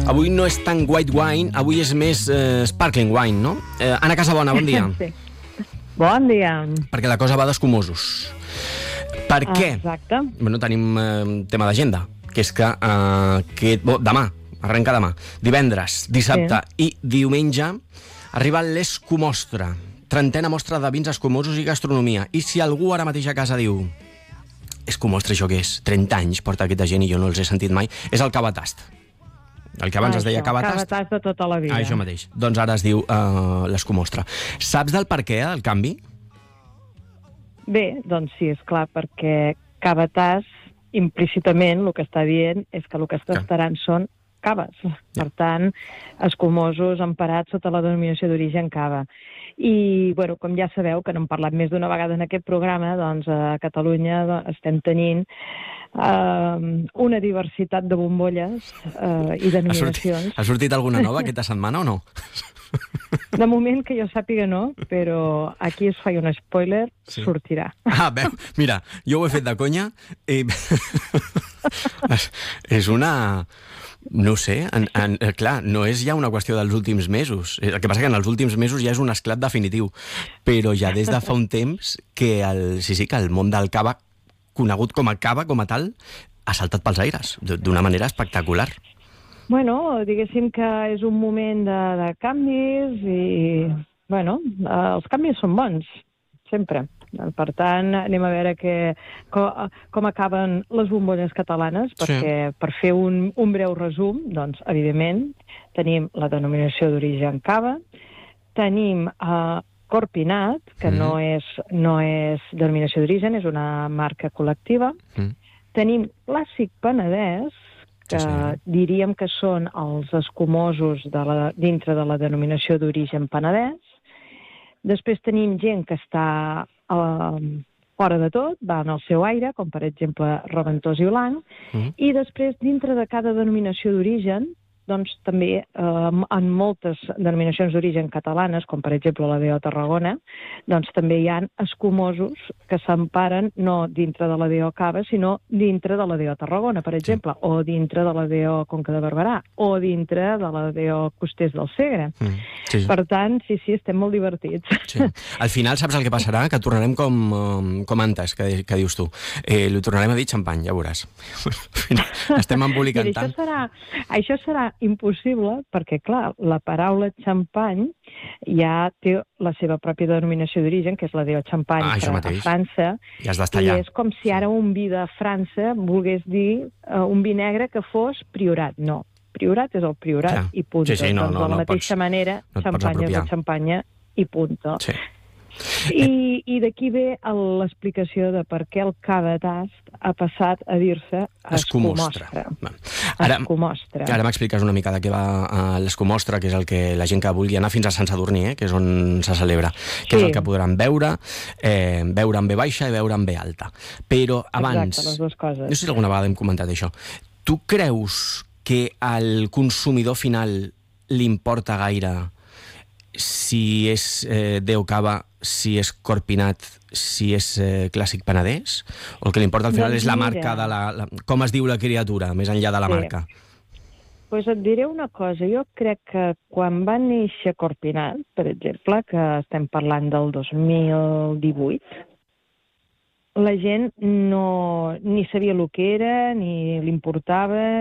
Avui no és tan white wine, avui és més sparkling wine, no? Anna Casabona, bon dia. Sí. Bon dia. Perquè la cosa va d'escumosos. Per què? Exacte. Bueno, tenim tema d'agenda, que és que demà, arrenca demà, divendres, dissabte i diumenge, arriba l'Escumostra, 30a mostra de vins escumosos i gastronomia. I si algú ara mateix a casa diu Escumostra, això què és? 30 anys porta aquesta gent i jo no els he sentit mai. És el Cavatast. El que abans es deia Cavatast. Cavatast de tota la vida. Això mateix. Doncs ara es diu l'Escumostra. Saps del per què, el canvi? Bé, doncs sí, és clar, perquè Cavatast, implícitament, el que està dient és que el que està estaran són caves. Per tant, escumosos emparats sota la denominació d'origen cava. I, bueno, com ja sabeu, que n'hem parlat més d'una vegada en aquest programa, doncs a Catalunya estem tenint una diversitat de bombolles i denominacions. Ha sortit alguna nova aquesta setmana o no? De moment que jo sàpiga no, però aquí es fa un spoiler, sortirà. Veu, mira, jo ho he fet de conya i... és una... No sé, clar, no és ja una qüestió dels últims mesos. El que passa que en els últims mesos ja és un esclat definitiu. Però ja des de fa un temps que el món del cava, conegut com a cava, com a tal, ha saltat pels aires d'una manera espectacular. Bueno, diguéssim que és un moment de canvis i, bueno, els canvis són bons, sempre. Per tant, anem a veure com acaben les bombolles catalanes, perquè per fer un breu resum, doncs, evidentment, tenim la denominació d'origen cava, tenim Corpinat, que no és denominació d'origen, és una marca col·lectiva, tenim Clàssic Penedès, que diríem que són els escumosos dintre de la denominació d'origen penedès. Després tenim gent que està fora de tot, va en el seu aire, com per exemple Reventós i Blanc, i després dintre de cada denominació d'origen, doncs també en moltes denominacions d'origen catalanes, com per exemple la DO Tarragona, doncs també hi ha escumosos que s'emparen no dintre de la DO Cava, sinó dintre de la DO Tarragona, per exemple, o dintre de la DO Conca de Barberà, o dintre de la DO Costers del Segre. Per tant, sí, estem molt divertits. Al final saps el que passarà? Que tornarem com antes, que dius tu. Li tornarem a dir xampany, ja veuràs. Estem embolicant tant. Això serà impossible perquè, clar, la paraula xampany ja té la seva pròpia denominació d'origen, que és la DO Champagne a França, i és com si ara un vi de França volgués dir un vi negre que fos Priorat. No, Priorat és el Priorat i punt. De la mateixa manera, xampanya és el xampanya i punt. I d'aquí ve l'explicació de per què el Cavatast ha passat a dir-se Escumostra. Ara m'expliques una mica de què va l'Escumostra, que és el que la gent que vulgui anar fins a Sant Sadurní, que és on se celebra, que és el que podran veure en B baixa i veure en B alta. Però abans, les dues coses. No sé si alguna vegada hem comentat això, tu creus que al consumidor final li importa gaire si és DO Cava, si és Corpinat, si és Clàssic Penedès? O el que li importa al final és la marca, com es diu la criatura, més enllà de la marca? Doncs et diré una cosa. Jo crec que quan va néixer Corpinat, per exemple, que estem parlant del 2018, la gent ni sabia el que era, ni li importava,